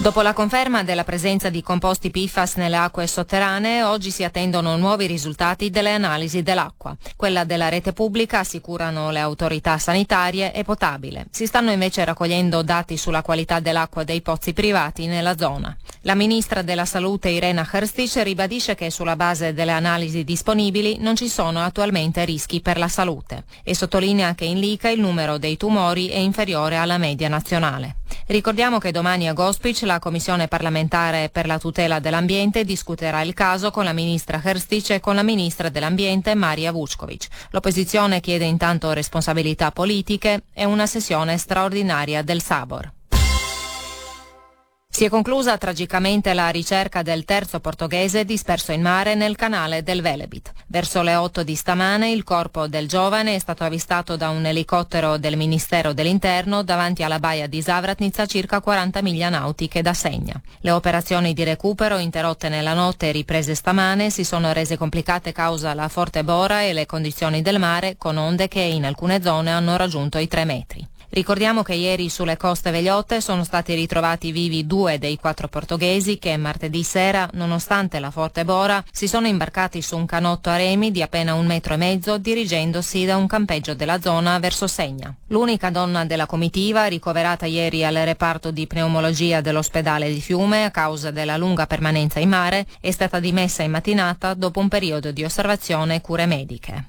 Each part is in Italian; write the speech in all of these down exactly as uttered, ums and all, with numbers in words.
Dopo la conferma della presenza di composti P F A S nelle acque sotterranee, oggi si attendono nuovi risultati delle analisi dell'acqua. Quella della rete pubblica, assicurano le autorità sanitarie, è potabile. Si stanno invece raccogliendo dati sulla qualità dell'acqua dei pozzi privati nella zona. La ministra della Salute Irena Hrstić ribadisce che sulla base delle analisi disponibili non ci sono attualmente rischi per la salute e sottolinea che in Lica il numero dei tumori è inferiore alla media nazionale. Ricordiamo che domani a Gospic la Commissione parlamentare per la tutela dell'ambiente discuterà il caso con la ministra Hrstić e con la ministra dell'ambiente Marija Vučković. L'opposizione chiede intanto responsabilità politiche e una sessione straordinaria del Sabor. Si è conclusa tragicamente la ricerca del terzo portoghese disperso in mare nel canale del Velebit. Verso le otto di stamane il corpo del giovane è stato avvistato da un elicottero del Ministero dell'Interno davanti alla baia di Zavratnica, a circa quaranta miglia nautiche da Segna. Le operazioni di recupero, interrotte nella notte e riprese stamane, si sono rese complicate causa la forte bora e le condizioni del mare, con onde che in alcune zone hanno raggiunto i tre metri. Ricordiamo che ieri sulle coste vegliotte sono stati ritrovati vivi due dei quattro portoghesi che martedì sera, nonostante la forte bora, si sono imbarcati su un canotto a remi di appena un metro e mezzo dirigendosi da un campeggio della zona verso Segna. L'unica donna della comitiva, ricoverata ieri al reparto di pneumologia dell'ospedale di Fiume a causa della lunga permanenza in mare, è stata dimessa in mattinata dopo un periodo di osservazione e cure mediche.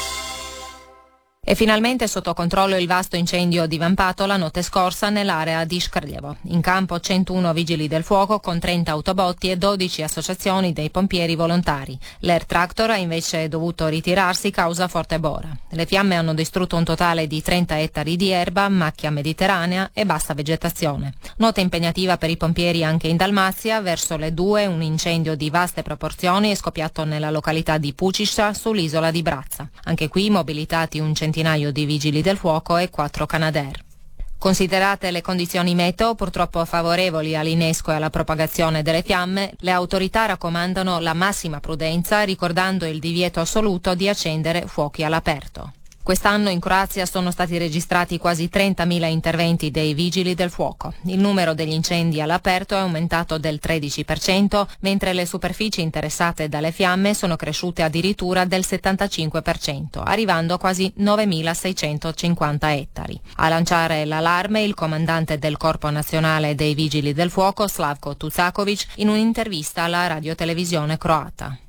E finalmente sotto controllo il vasto incendio divampato la notte scorsa nell'area di Škrljevo. In campo centouno vigili del fuoco con trenta autobotti e dodici associazioni dei pompieri volontari. L'Air Tractor ha invece dovuto ritirarsi causa forte bora. Le fiamme hanno distrutto un totale di trenta ettari di erba, macchia mediterranea e bassa vegetazione. Nota impegnativa per i pompieri anche in Dalmazia. Verso le due un incendio di vaste proporzioni è scoppiato nella località di Pučišća sull'isola di Brazza. Anche qui mobilitati un centinaio di vigili del fuoco e quattro Canadair. Considerate le condizioni meteo purtroppo favorevoli all'innesco e alla propagazione delle fiamme, le autorità raccomandano la massima prudenza, ricordando il divieto assoluto di accendere fuochi all'aperto. Quest'anno in Croazia sono stati registrati quasi trentamila interventi dei vigili del fuoco. Il numero degli incendi all'aperto è aumentato del tredici per cento, mentre le superfici interessate dalle fiamme sono cresciute addirittura del settantacinque per cento, arrivando a quasi novemilaseicentocinquanta ettari. A lanciare l'allarme il comandante del Corpo Nazionale dei Vigili del Fuoco, Slavko Tucaković, in un'intervista alla radiotelevisione croata.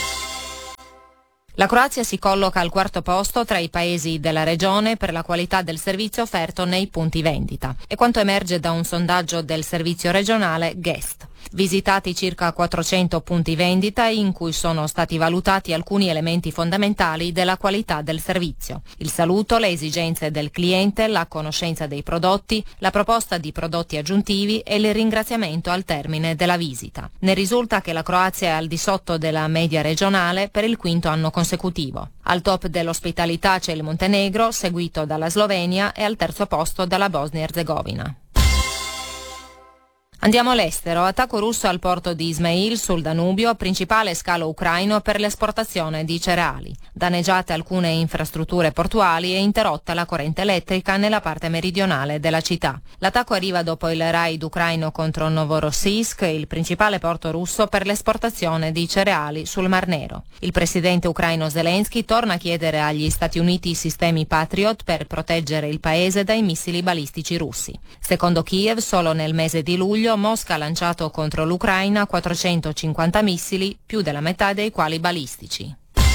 La Croazia si colloca al quarto posto tra i paesi della regione per la qualità del servizio offerto nei punti vendita. È quanto emerge da un sondaggio del servizio regionale Guest. Visitati circa quattrocento punti vendita in cui sono stati valutati alcuni elementi fondamentali della qualità del servizio: il saluto, le esigenze del cliente, la conoscenza dei prodotti, la proposta di prodotti aggiuntivi e il ringraziamento al termine della visita. Ne risulta che la Croazia è al di sotto della media regionale per il quinto anno consecutivo. Al top dell'ospitalità c'è il Montenegro, seguito dalla Slovenia, e al terzo posto dalla Bosnia-Erzegovina. Andiamo all'estero. Attacco russo al porto di Ismail sul Danubio, principale scalo ucraino per l'esportazione di cereali. Danneggiate alcune infrastrutture portuali e interrotta la corrente elettrica nella parte meridionale della città. L'attacco arriva dopo il raid ucraino contro Novorossiysk, il principale porto russo per l'esportazione di cereali sul Mar Nero. Il presidente ucraino Zelensky torna a chiedere agli Stati Uniti sistemi Patriot per proteggere il paese dai missili balistici russi. Secondo Kiev, solo nel mese di luglio Mosca ha lanciato contro l'Ucraina quattrocentocinquanta missili, più della metà dei quali balistici.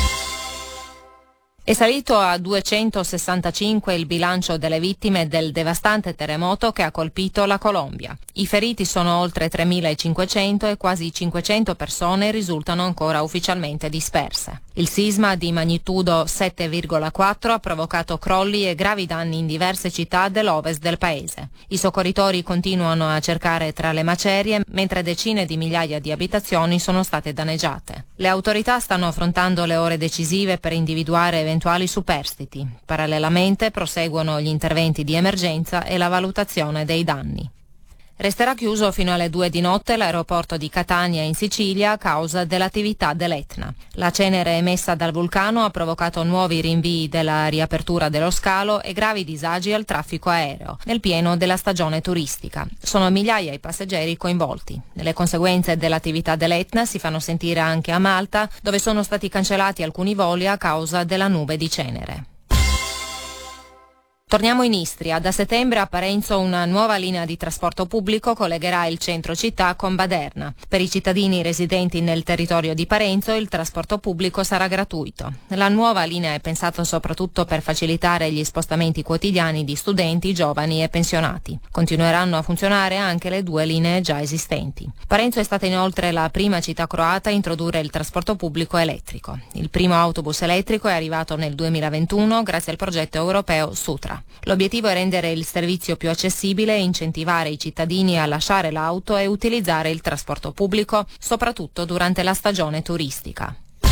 È salito a duecentosessantacinque il bilancio delle vittime del devastante terremoto che ha colpito la Colombia. I feriti sono oltre tremilacinquecento e quasi cinquecento persone risultano ancora ufficialmente disperse. Il sisma di magnitudo sette virgola quattro ha provocato crolli e gravi danni in diverse città dell'ovest del paese. I soccorritori continuano a cercare tra le macerie, mentre decine di migliaia di abitazioni sono state danneggiate. Le autorità stanno affrontando le ore decisive per individuare eventuali superstiti. Parallelamente proseguono gli interventi di emergenza e la valutazione dei danni. Resterà chiuso fino alle due di notte l'aeroporto di Catania in Sicilia a causa dell'attività dell'Etna. La cenere emessa dal vulcano ha provocato nuovi rinvii della riapertura dello scalo e gravi disagi al traffico aereo, nel pieno della stagione turistica. Sono migliaia i passeggeri coinvolti. Le conseguenze dell'attività dell'Etna si fanno sentire anche a Malta, dove sono stati cancellati alcuni voli a causa della nube di cenere. Torniamo in Istria. Da settembre a Parenzo una nuova linea di trasporto pubblico collegherà il centro città con Baderna. Per i cittadini residenti nel territorio di Parenzo il trasporto pubblico sarà gratuito. La nuova linea è pensata soprattutto per facilitare gli spostamenti quotidiani di studenti, giovani e pensionati. Continueranno a funzionare anche le due linee già esistenti. Parenzo è stata inoltre la prima città croata a introdurre il trasporto pubblico elettrico. Il primo autobus elettrico è arrivato nel duemilaventuno grazie al progetto europeo Sutra. L'obiettivo è rendere il servizio più accessibile e incentivare i cittadini a lasciare l'auto e utilizzare il trasporto pubblico, soprattutto durante la stagione turistica.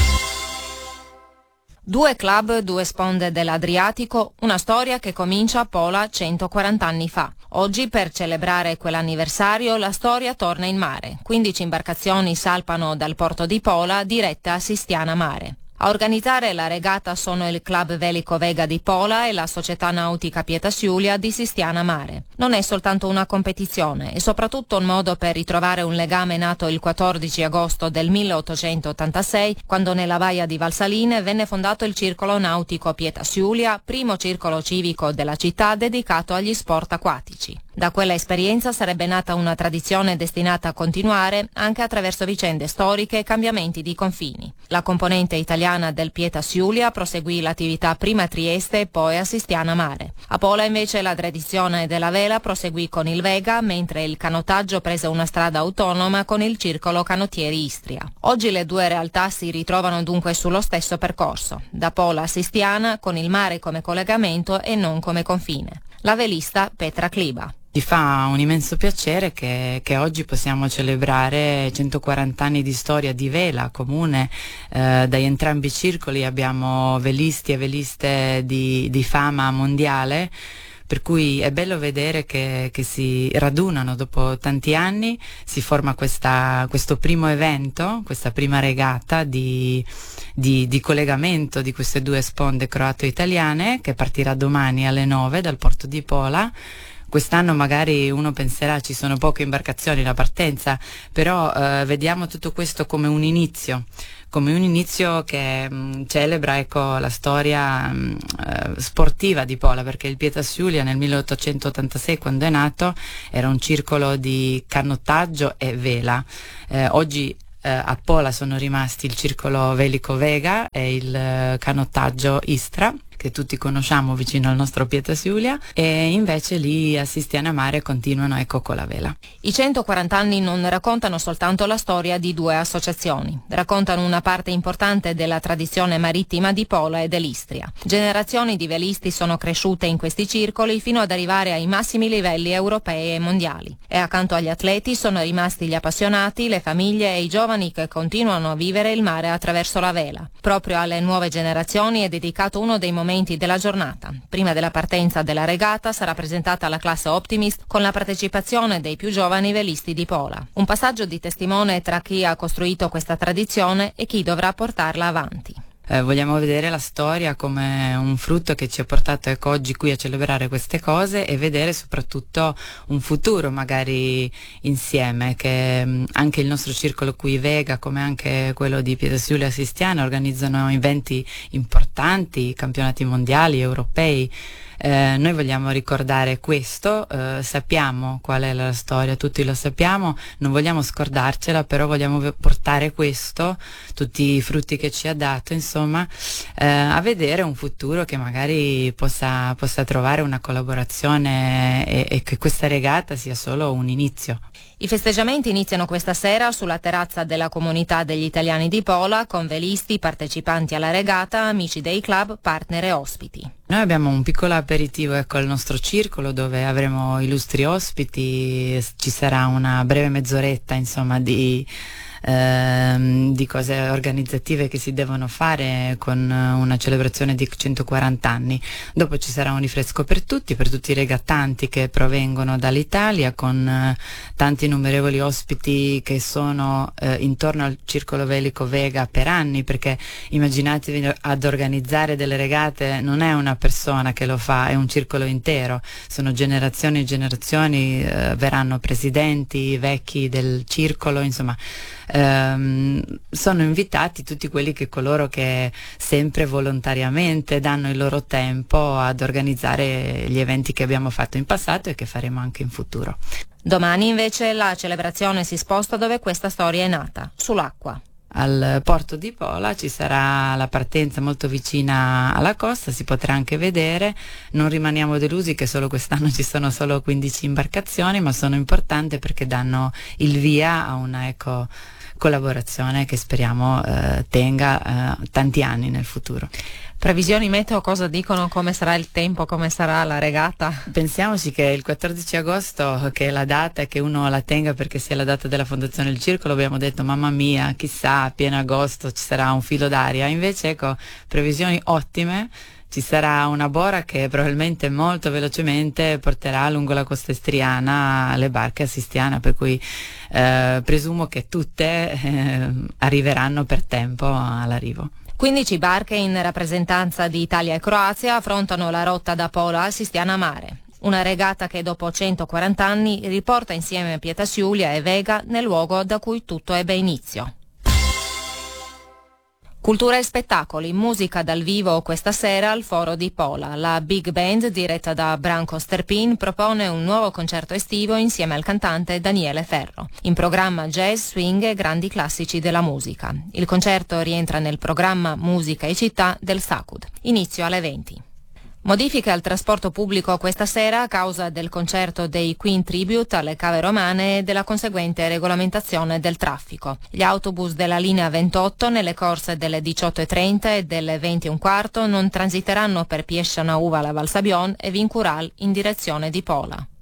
Due club, due sponde dell'Adriatico, una storia che comincia a Pola centoquaranta anni fa. Oggi, per celebrare quell'anniversario, la storia torna in mare. quindici imbarcazioni salpano dal porto di Pola diretta a Sistiana Mare. A organizzare la regata sono il Club Velico Vega di Pola e la Società Nautica Pietas Julia di Sistiana Mare. Non è soltanto una competizione, è soprattutto un modo per ritrovare un legame nato il quattordici agosto del milleottocentottantasei, quando nella baia di Valsaline venne fondato il Circolo Nautico Pietas Julia, primo circolo civico della città dedicato agli sport acquatici. Da quella esperienza sarebbe nata una tradizione destinata a continuare anche attraverso vicende storiche e cambiamenti di confini. La componente italiana del Pietas Julia proseguì l'attività prima a Trieste e poi a Sistiana Mare. A Pola invece la tradizione della vela proseguì con il Vega, mentre il canottaggio prese una strada autonoma con il Circolo Canottieri Istria. Oggi le due realtà si ritrovano dunque sullo stesso percorso, da Pola a Sistiana, con il mare come collegamento e non come confine. La velista Petra Kliba. Ci fa un immenso piacere che, che oggi possiamo celebrare centoquaranta anni di storia di vela comune. Eh, da entrambi i circoli abbiamo velisti e veliste di, di fama mondiale, per cui è bello vedere che, che si radunano dopo tanti anni, si forma questa, questo primo evento, questa prima regata di, di, di collegamento di queste due sponde croato-italiane, che partirà domani alle nove dal porto di Pola. Quest'anno magari uno penserà ci sono poche imbarcazioni, la partenza, però eh, vediamo tutto questo come un inizio, come un inizio che mh, celebra ecco, la storia mh, eh, sportiva di Pola, perché il Pietas Julia nel milleottocentottantasei, quando è nato, era un circolo di canottaggio e vela. Eh, oggi eh, a Pola sono rimasti il circolo Velico Vega e il eh, canottaggio Istra, che tutti conosciamo vicino al nostro Pietas Julia, e invece lì a Sistiana Mare continuano ecco con la vela. I centoquaranta anni non raccontano soltanto la storia di due associazioni, raccontano una parte importante della tradizione marittima di Pola e dell'Istria. Generazioni di velisti sono cresciute in questi circoli fino ad arrivare ai massimi livelli europei e mondiali. E accanto agli atleti sono rimasti gli appassionati, le famiglie e i giovani che continuano a vivere il mare attraverso la vela. Proprio alle nuove generazioni è dedicato uno dei momenti della giornata. Prima della partenza della regata sarà presentata la classe Optimist con la partecipazione dei più giovani velisti di Pola. Un passaggio di testimone tra chi ha costruito questa tradizione e chi dovrà portarla avanti. Eh, vogliamo vedere la storia come un frutto che ci ha portato ecco, oggi qui a celebrare queste cose, e vedere soprattutto un futuro magari insieme, che mh, anche il nostro circolo qui Vega, come anche quello di Pietas Julia Sistiana, organizzano eventi importanti, campionati mondiali, europei. Eh, noi vogliamo ricordare questo, eh, sappiamo qual è la storia, tutti lo sappiamo, non vogliamo scordarcela, però vogliamo portare questo, tutti i frutti che ci ha dato, insomma, eh, a vedere un futuro che magari possa, possa trovare una collaborazione e, e che questa regata sia solo un inizio. I festeggiamenti iniziano questa sera sulla terrazza della comunità degli italiani di Pola, con velisti, partecipanti alla regata, amici dei club, partner e ospiti. Noi abbiamo un piccolo aperitivo ecco al nostro circolo, dove avremo illustri ospiti, ci sarà una breve mezz'oretta insomma di ehm, di cose organizzative che si devono fare con una celebrazione di centoquaranta anni. Dopo ci sarà un rinfresco per tutti, per tutti i regattanti che provengono dall'Italia, con eh, tanti innumerevoli ospiti che sono eh, intorno al Circolo Velico Vega per anni, perché immaginatevi, ad organizzare delle regate non è una persona che lo fa, è un circolo intero, sono generazioni e generazioni, eh, verranno presidenti, vecchi del circolo, insomma ehm, sono invitati tutti quelli che coloro che sempre volontariamente danno il loro tempo ad organizzare gli eventi che abbiamo fatto in passato e che faremo anche in futuro. Domani invece la celebrazione si sposta dove questa storia è nata, sull'acqua. Al porto di Pola ci sarà la partenza molto vicina alla costa, si potrà anche vedere. Non rimaniamo delusi che solo quest'anno ci sono solo quindici imbarcazioni, ma sono importanti perché danno il via a una eco collaborazione che speriamo eh, tenga eh, tanti anni nel futuro. Previsioni meteo cosa dicono? Come sarà il tempo? Come sarà la regata? Pensiamoci che il quattordici agosto, che è la data e che uno la tenga perché sia la data della fondazione del circolo, abbiamo detto mamma mia, chissà, pieno agosto ci sarà un filo d'aria. Invece ecco, previsioni ottime. Ci sarà una bora che probabilmente molto velocemente porterà lungo la costa istriana le barche a Sistiana, per cui eh, presumo che tutte eh, arriveranno per tempo all'arrivo. quindici barche in rappresentanza di Italia e Croazia affrontano la rotta da Pola a Sistiana Mare. Una regata che dopo centoquaranta anni riporta insieme Pietasiulia e Vega nel luogo da cui tutto ebbe inizio. Cultura e spettacoli, musica dal vivo questa sera al Foro di Pola. La Big Band, diretta da Branko Sterpin, propone un nuovo concerto estivo insieme al cantante Daniele Ferro. In programma jazz, swing e grandi classici della musica. Il concerto rientra nel programma Musica e Città del Sacud. Inizio alle venti. Modifiche al trasporto pubblico questa sera a causa del concerto dei Queen Tribute alle cave romane e della conseguente regolamentazione del traffico. Gli autobus della linea ventotto nelle corse delle diciotto e trenta e delle venti e un quarto non transiteranno per Piesciana Uva alla Valsabion e Vincural in direzione di Pola.